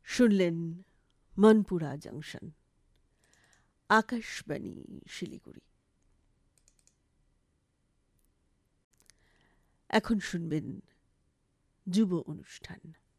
শুনলেন মনপুরা জংশন, আকাশবাণী শিলিগুড়ি। এখন শুনবেন যুব অনুষ্ঠান।